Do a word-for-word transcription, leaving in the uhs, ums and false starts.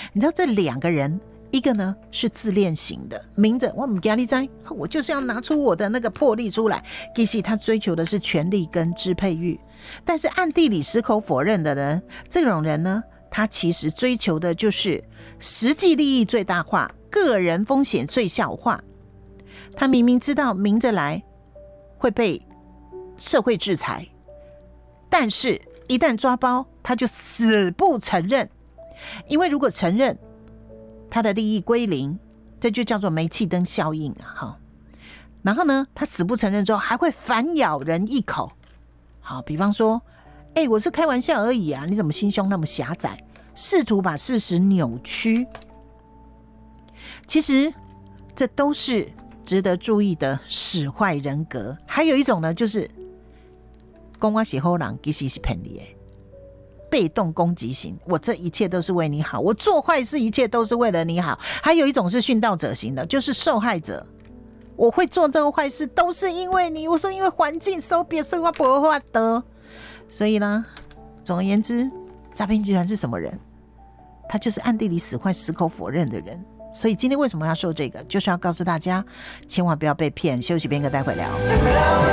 你知道这两个人，一个呢是自恋型的，明着我不怕你知道，我就是要拿出我的那个魄力出来，其实他追求的是权力跟支配欲。但是暗地里矢口否认的人，这种人呢，他其实追求的就是实际利益最大化，个人风险最小化。他明明知道明着来会被社会制裁，但是一旦抓包，他就死不承认，因为如果承认，他的利益归零，这就叫做煤气灯效应啊！然后呢，他死不承认之后，还会反咬人一口。好，比方说，哎、欸，我是开玩笑而已啊，你怎么心胸那么狭窄？试图把事实扭曲，其实这都是值得注意的使坏人格。还有一种呢，就是说我是好人，其实是骗你的。被动攻击型，我这一切都是为你好，我做坏事一切都是为了你好。还有一种是殉道者型的，就是受害者，我会做这个坏事都是因为你，我说因为环境受别，所以我不会得。所以呢，总而言之，诈骗集团是什么人？他就是暗地里使坏、矢口否认的人。所以今天为什么要说这个，就是要告诉大家，千万不要被骗。休息片刻，待会聊。